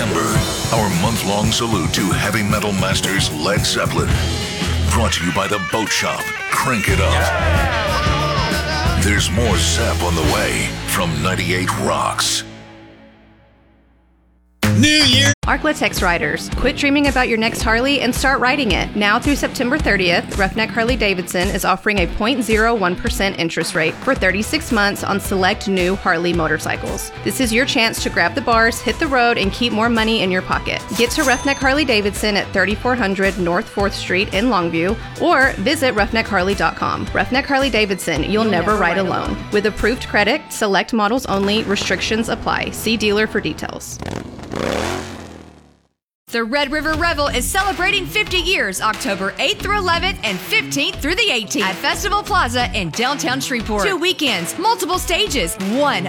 September, our month-long salute to heavy metal masters Led Zeppelin. Brought to you by The Boat Shop. Crank it up. There's more Zepp on the way from 98 Rocks. New Year. Arklatex riders, quit dreaming about your next Harley and start riding it. Now through September 30th, Roughneck Harley-Davidson is offering a 0.01% interest rate for 36 months on select new Harley motorcycles. This is your chance to grab the bars, hit the road, and keep more money in your pocket. Get to Roughneck Harley-Davidson at 3400 North 4th Street in Longview or visit roughneckharley.com. Roughneck Harley-Davidson, you'll never ride alone. With approved credit, select models only, restrictions apply. See dealer for details. The Red River Revel is celebrating 50 years, October 8th through 11th and 15th through the 18th at Festival Plaza in downtown Shreveport. 2 weekends, multiple stages, one